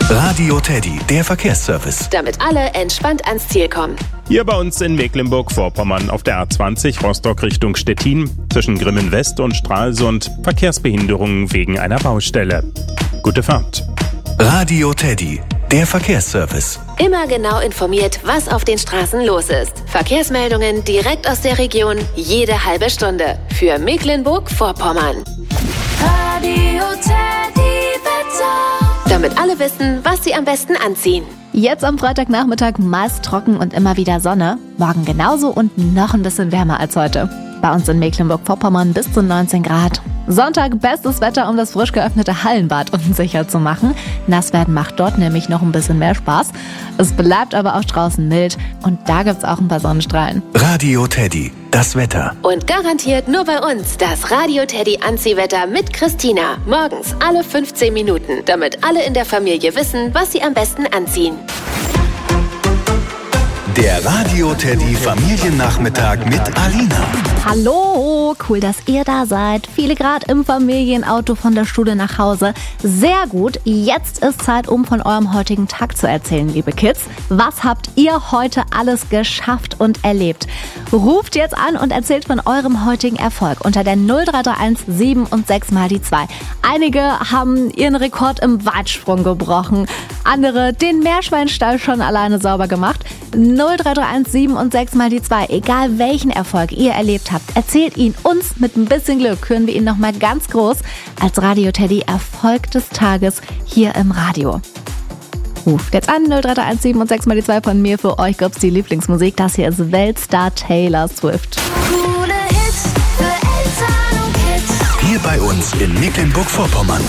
Radio Teddy, der Verkehrsservice. Damit alle entspannt ans Ziel kommen. Hier bei uns in Mecklenburg-Vorpommern auf der A20 Rostock Richtung Stettin zwischen Grimmen West und Stralsund Verkehrsbehinderungen wegen einer Baustelle. Gute Fahrt. Radio Teddy, der Verkehrsservice. Immer genau informiert, was auf den Straßen los ist. Verkehrsmeldungen direkt aus der Region, jede halbe Stunde. Für Mecklenburg-Vorpommern. Radio Teddy Wetter. Damit alle wissen, was sie am besten anziehen. Jetzt am Freitagnachmittag meist trocken und immer wieder Sonne. Morgen genauso und noch ein bisschen wärmer als heute. Bei uns in Mecklenburg-Vorpommern bis zu 19 Grad. Sonntag bestes Wetter, um das frisch geöffnete Hallenbad unsicher zu machen. Nass werden macht dort nämlich noch ein bisschen mehr Spaß. Es bleibt aber auch draußen mild und da gibt's auch ein paar Sonnenstrahlen. Radio Teddy, das Wetter. Und garantiert nur bei uns das Radio Teddy Anziehwetter mit Christina. Morgens alle 15 Minuten, damit alle in der Familie wissen, was sie am besten anziehen. Der Radio Teddy Familiennachmittag mit Alina. Hallo, cool, dass ihr da seid. Viele Grad im Familienauto von der Schule nach Hause. Sehr gut, jetzt ist Zeit, um von eurem heutigen Tag zu erzählen, liebe Kids. Was habt ihr heute alles geschafft und erlebt? Ruft jetzt an und erzählt von eurem heutigen Erfolg unter der 0331 7 und 6 mal die 2. Einige haben ihren Rekord im Weitsprung gebrochen, andere den Meerschweinstall schon alleine sauber gemacht. 0331 7 und 6 mal die 2, egal welchen Erfolg ihr erlebt habt, erzählt ihn uns. Mit ein bisschen Glück hören wir ihn nochmal ganz groß als Radio Teddy Erfolg des Tages hier im Radio. Ruft jetzt an, 0331 7 und 6 mal die 2 von mir. Für euch gibt's die Lieblingsmusik. Das hier ist Weltstar Taylor Swift. Coole Hits für Eltern und Kids. Hier bei uns in Mecklenburg-Vorpommern.